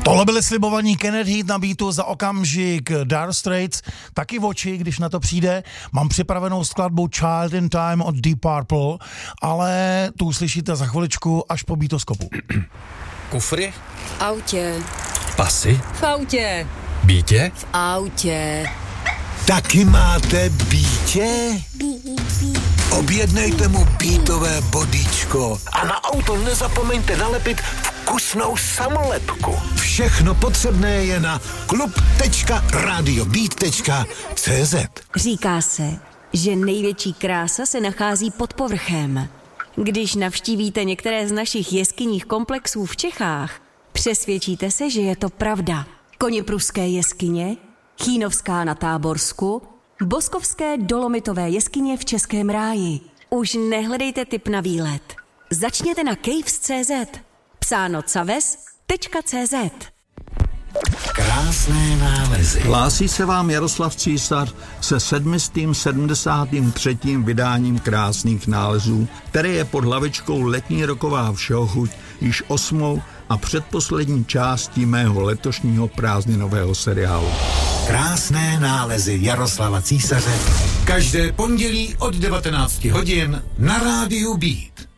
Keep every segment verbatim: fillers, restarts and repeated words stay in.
Tohle byly slibovaní Kenneth Heat na beatu, za okamžik Dire Straits, taky v oči, když na to přijde. Mám připravenou skladbu Child in Time od Deep Purple, ale tu uslyšíte za chviličku až po beatoskopu. Kufry? V autě. Pasy? V autě. Bítě? V autě. Taky máte bítě? Objednejte mu bítové bodíčko a na auto nezapomeňte nalepit vkusnou samolepku. Všechno potřebné je na klub tečka radiobeat tečka cé zet. Říká se, že největší krása se nachází pod povrchem. Když navštívíte některé z našich jeskyních komplexů v Čechách, přesvědčíte se, že je to pravda. Koněpruské jeskyně, Chýnovská na Táborsku, Boskovské dolomitové jeskyně v Českém ráji. Už nehledejte tip na výlet. Začněte na caves tečka cé zet. Psáno caves tečka cé zet. Krásné nálezy. Hlásí se vám Jaroslav Císař se sedmistým sedmdesátým třetím vydáním Krásných nálezů, které je pod hlavičkou Letní roková všeochuť již osmou a předposlední částí mého letošního prázdninového seriálu. Krásné nálezy Jaroslava Císaře. Každé pondělí od devatenáct hodin na rádiu Beat.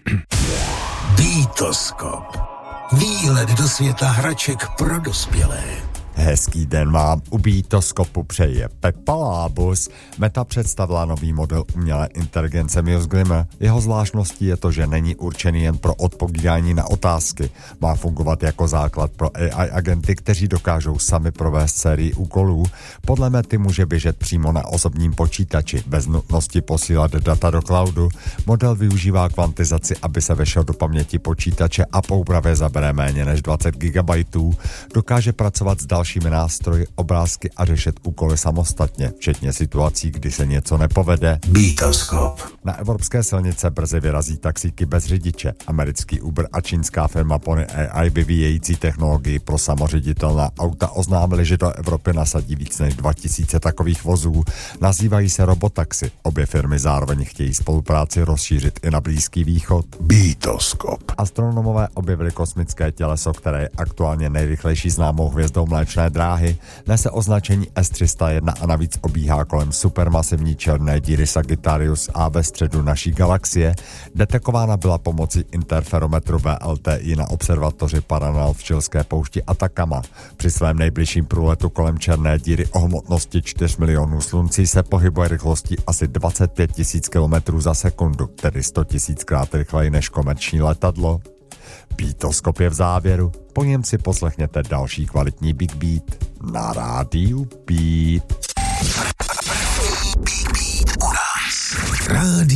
Beatoskop. Výlet do světa hraček pro dospělé. Hezký den vám, u Beatoskopu přeje Pepa Lábus. Meta představila nový model umělé inteligence Muse Glimmer. Jeho zvláštností je to, že není určený jen pro odpovídání na otázky. Má fungovat jako základ pro A I agenty, kteří dokážou sami provést sérii úkolů. Podle Mety může běžet přímo na osobním počítači, bez nutnosti posílat data do cloudu. Model využívá kvantizaci, aby se vešel do paměti počítače a po úpravě zabere méně než dvacet gigabajtů. Dokáže pracovat s dalšími nástroji, obrázky a řešit úkoly samostatně, včetně situací, kdy se něco nepovede. Beatoskop. Na evropské silnice brzy vyrazí taxíky bez řidiče. Americký Uber a čínská firma Pony A I vyvíjející technologii pro samoředitelná auta oznámili, že do Evropy nasadí víc než dva tisíce takových vozů. Nazývají se robotaxi. Obě firmy zároveň chtějí spolupráci rozšířit i na Blízký východ. Beatoskop. Astronomové objevili kosmické těleso, které je aktuálně nejrychlejší známou hvězdou Mléčné dráhy, nese označení S tři sta jedna a navíc obíhá kolem supermasivní černé díry Sagittarius A ve středu naší galaxie. Detekována byla pomocí interferometru V L T I na observatoři Paranal v chilské poušti Atacama. Při svém nejbližším průletu kolem černé díry o hmotnosti čtyři milionů sluncí se pohybuje rychlostí asi dvacet pět tisíc kilometrů za sekundu, tedy sto tisíckrát rychleji než komerční letadlo. Beatoskop je v závěru, po něm si poslechněte další kvalitní Big Beat na rádiu Beat. Beat, Beat u nás. Rádio